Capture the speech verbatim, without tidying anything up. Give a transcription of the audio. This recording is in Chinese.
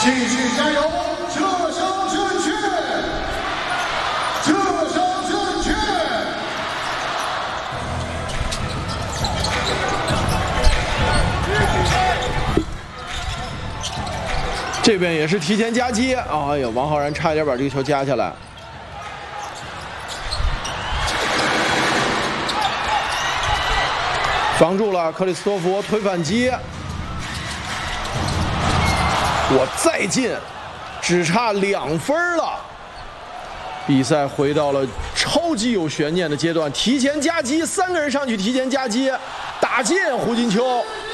继续加油，撤销正确，撤销正确。 这边也是提前夹击，哎呦，王浩然差一点把这个球夹下来。 防住了，克里斯托弗推反击，我再进，只差两分了。比赛回到了超级有悬念的阶段，提前夹击，三个人上去提前夹击，打进胡金秋。